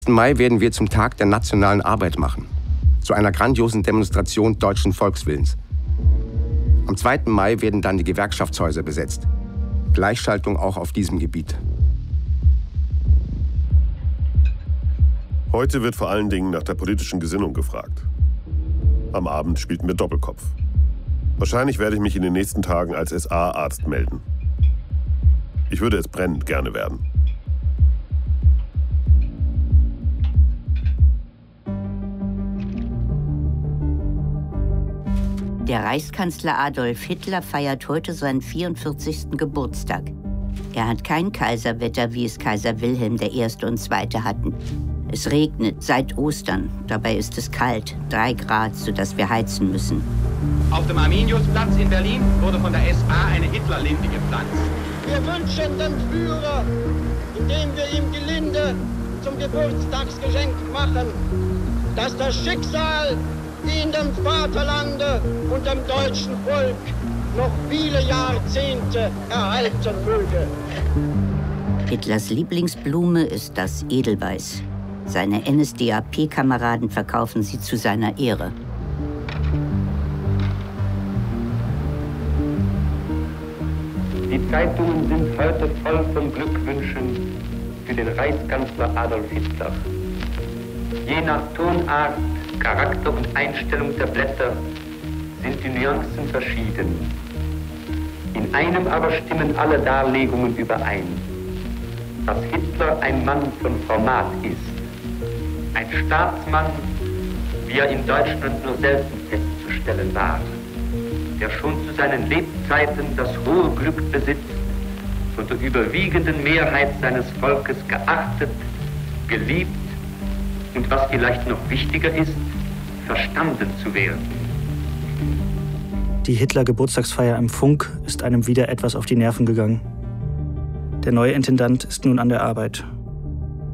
Mai werden wir zum Tag der nationalen Arbeit machen. Zu einer grandiosen Demonstration deutschen Volkswillens. Am 2. Mai werden dann die Gewerkschaftshäuser besetzt. Gleichschaltung auch auf diesem Gebiet. Heute wird vor allen Dingen nach der politischen Gesinnung gefragt. Am Abend spielten wir Doppelkopf. Wahrscheinlich werde ich mich in den nächsten Tagen als SA-Arzt melden. Ich würde es brennend gerne werden. Der Reichskanzler Adolf Hitler feiert heute seinen 44. Geburtstag. Er hat kein Kaiserwetter, wie es Kaiser Wilhelm I. und II. Hatten. Es regnet seit Ostern, dabei ist es kalt, 3 Grad, sodass wir heizen müssen. Auf dem Arminiusplatz in Berlin wurde von der SA eine Hitlerlinde gepflanzt. Wir wünschen dem Führer, indem wir ihm gelinde zum Geburtstagsgeschenk machen, dass das Schicksal ihn dem Vaterlande und dem deutschen Volk noch viele Jahrzehnte erhalten möge. Hitlers Lieblingsblume ist das Edelweiß. Seine NSDAP-Kameraden verkaufen sie zu seiner Ehre. Die Zeitungen sind heute voll von Glückwünschen für den Reichskanzler Adolf Hitler. Je nach Tonart, Charakter und Einstellung der Blätter sind die Nuancen verschieden. In einem aber stimmen alle Darlegungen überein, dass Hitler ein Mann von Format ist. Ein Staatsmann, wie er in Deutschland nur selten festzustellen war, der schon zu seinen Lebzeiten das hohe Glück besitzt, von der überwiegenden Mehrheit seines Volkes geachtet, geliebt und was vielleicht noch wichtiger ist, verstanden zu werden. Die Hitler-Geburtstagsfeier im Funk ist einem wieder etwas auf die Nerven gegangen. Der neue Intendant ist nun an der Arbeit.